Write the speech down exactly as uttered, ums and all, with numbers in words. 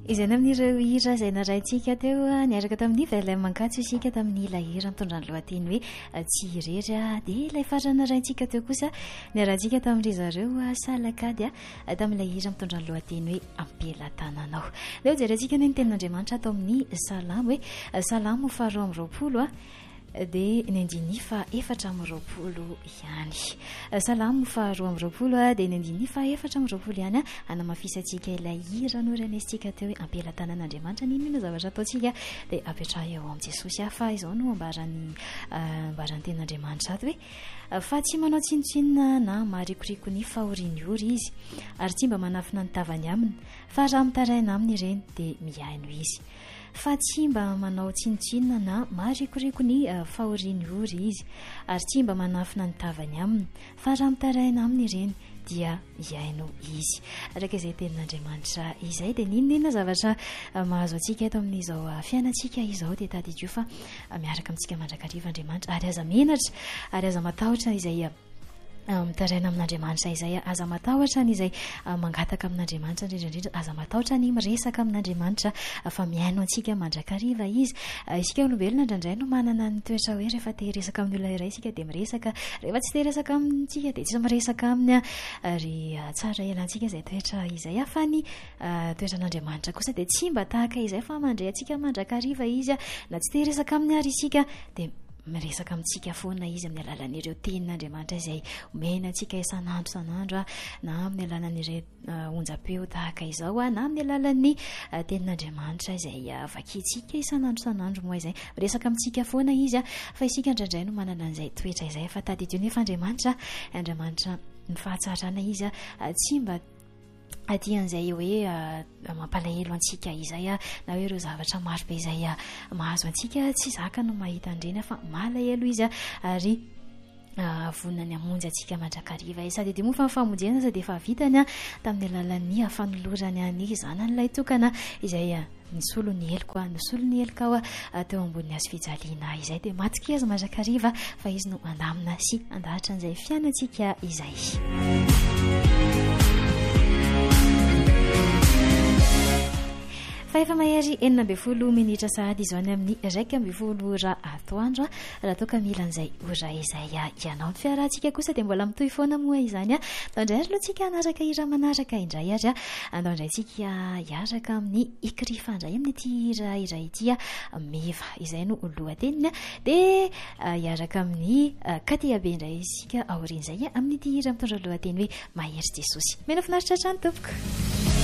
izay amin'ireo hira izay naraintsika teo niaraka tamin'ny Velay Mankatso isika tamin'ny ilay hira mitondra ny lohateny hoe tsy irery a, dia ilay farany naraintsika teo kosa niarantsika tamin'ry zareo salakady a tamin'ilay hira mitondra ny lohateny hoe ampelantananao. Dia jerentsika ny tenin'Andriamanitra atao amin'ny salamo hoe salamo faharoa amby roapolo a dia ny andiny fa efatra amby roapolo ihany. Salamo faharoa amby roapolo a dia ny andiny fa efatra amby roapolo ihany a anamafisantsika ilay hira noranesika teo hoe ampelantanan'Andriamanitra nino no zavatra ataontsika dia apetraha eo amin'ny Jesosy a fa izao no ambarany ambarany tenin'Andriamanitra ato hoe fa tsy manao tsinotsinona na maharikoriko ny fahorian'iory izy ary tsy mba manafina ny tavany aminy fa raha mitaraina aminy ireny dia miaino izy. Fa tsy mba manao tsinotsinona na maharikoriko ny fahoriany ory izy ary tsy mba manafina ny tavany aminy fa raha mitaraina aminy ireny dia iaino izy. Araka izay tenin'Andriamanitra izay dia ninonina zavatra mahazo antsika eto amin'izao fiainantsika izao dia tadidio fa miaraka amintsika mandrakariva Andriamanitra ary aza menatra ary aza matahotra izay mitaraina amin'Andriamanitra izay aza matahotra ny izay mangataka amin'Andriamanitra indrindrandrindra aza matahotra ny miresaka amin'Andriamanitra fa miaino antsika mandrakariva izy. Isika olombelona indraindray no manana ny toetra hoe rehefa te hiresaka amin'ny olona iray isika dia miresaka, rehefa tsy te hiresaka amintsika dia tsy miresaka aminy ary tsara elantsika izay toetra izay fa ny toetran'Andriamanitra kosa dia tsy mba tahaka izay fa mandray antsika mandrakariva izy na tsy te hiresaka amin'ny ary isika dia miresaka amintsika foana izy amin'ny alalan'ireo tenin'Andriamanitra izay omena antsika isan'andro isan'andro na amin'ny alalan'ireo onjam-peo tahaka izao na amin'ny alalan'ny tenin'Andriamanitra izay vakintsika isan'andro isan'andro moa izay miresaka amintsika foana izy fa isika indraindray no manana an'izay toetra izay fa tadidio nefa Andriamanitra Andriamanitra ny fahatsarana izy tsy mba atian'izay hoe mampalahelo antsika izay na hoe ireo zavatra maro be izay mahazo antsika tsy zaka no mahita andreny fa malahelo izy ary vonany amonjy antsika mandrakariva sady dia moa fa famonjena sady efa vitany tamin'ny alalan'ny fanolorany ny zanan'ilay tokana izay nisolo ny eloko nisolo ny eloko ao teo ambony azo fijaliana izay dia matsika azy mandrakariva fa izy no andamina sy andahatra an'izay fiainantsika izay. Fa efa mahery enina ambin'ny folo minitra sahady izao amin'ny iraika ambin'ny folo ora atoandro raha toa ka mila an'izay ora izay ianao ny fiarahantsika kosa dia mbola mitohy foana moa izany andao indray aloha tsika anaraka hira manaraka indray ary andao indray tsika hiaraka amin'ny ikry fandray amin'ny ity hira iray ity meva izay no lohateniny dia hiaraka amin'ny katiabe indray isika aorian'izay amin'ny ity hira mitondra lohateny hoe mahery Jesosy. Mena finaritra hatrany tompoko.